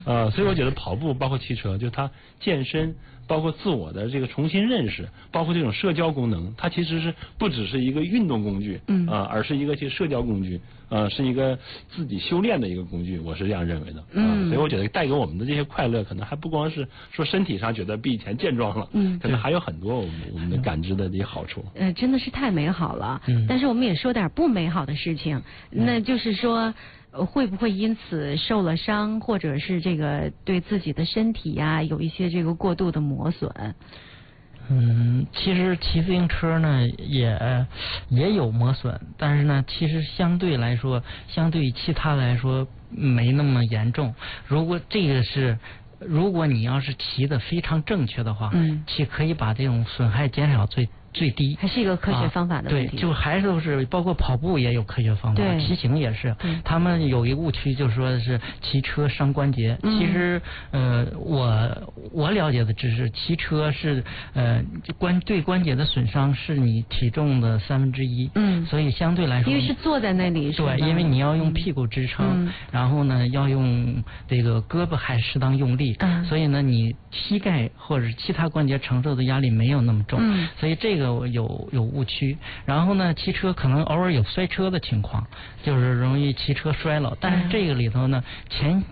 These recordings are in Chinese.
所以我觉得跑步包括汽车，就是它健身，包括自我的这个重新认识，包括这种社交功能，它其实是不只是一个运动工具，而是一个社交工具，是一个自己修炼的一个工具，我是这样认为的。所以我觉得带给我们的这些快乐，可能还不光是说身体上觉得比以前健壮了，可能还有很多我们的感知的这些好处。 真的是太美好了。但是我们也说点不美好的事情，那就是说。会不会因此受了伤，或者是这个对自己的身体呀有一些这个过度的磨损？ 其实骑自行车呢也有磨损，但是呢，其实相对来说，相对于其他来说没那么严重。如果你要是骑得非常正确的话，其可以把这种损害减少最低， 还是一个科学方法的问题。 对，就还都是包括跑步也有科学方法，骑行也是。他们有一个误区，就是说是骑车伤关节。其实我了解的只是骑车是对关节的损伤是你体重的1/3。所以相对来说， 因为是坐在那里， 对，因为你要用屁股支撑，然后呢要用这个胳膊还适当用力，所以呢你膝盖或者其他关节承受的压力没有那么重，所以这个有误区。然后呢，骑车可能偶尔有摔车的情况，就是容易骑车摔了。但是这个里头呢，前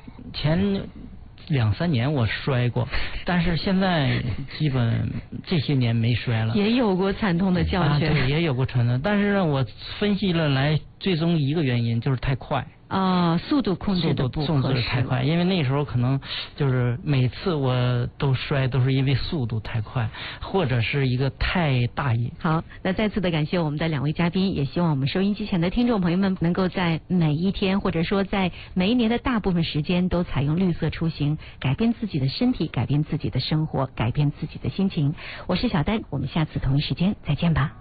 2-3年我摔过，但是现在基本这些年没摔了。 也有过惨痛的教训。 对，也有过惨痛。但是呢，我分析了来，最终一个原因就是太快。 速度控制的不合适， 太快，因为那时候可能就是每次我都摔都是因为速度太快，或者是一个太大意。 好，那再次的感谢我们的2位嘉宾，也希望我们收音机前的听众朋友们能够在每一天，或者说在每一年的大部分时间都采用绿色出行，改变自己的身体，改变自己的生活，改变自己的心情。我是小丹，我们下次同一时间再见吧。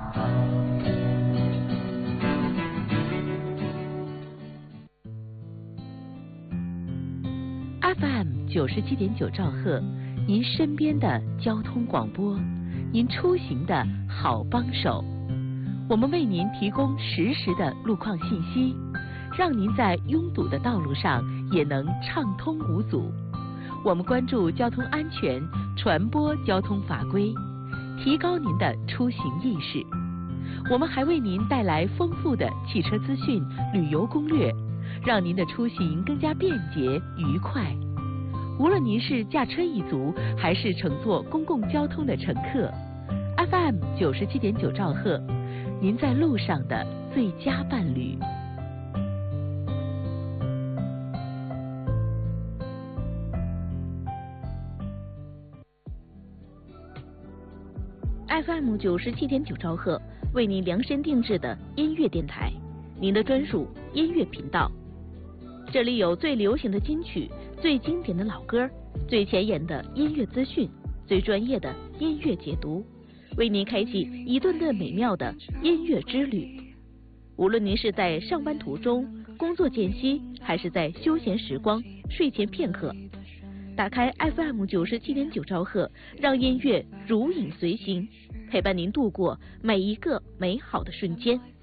FM 97.9兆赫，您身边的交通广播，您出行的好帮手。我们为您提供实时的路况信息，让您在拥堵的道路上也能畅通无阻。我们关注交通安全，传播交通法规，提高您的出行意识。我们还为您带来丰富的汽车资讯、旅游攻略，让您的出行更加便捷愉快。无论您是驾车一族，还是乘坐公共交通的乘客， FM 97.9兆赫，您在路上的最佳伴侣。FM 97.9兆赫，为您量身定制的音乐电台，您的专属音乐频道。这里有最流行的金曲，最经典的老歌，最前沿的音乐资讯，最专业的音乐解读，为您开启一段段美妙的音乐之旅。无论您是在上班途中、工作间隙，还是在休闲时光、睡前片刻，打开 FM 97.9兆赫，让音乐如影随形，陪伴您度过每一个美好的瞬间。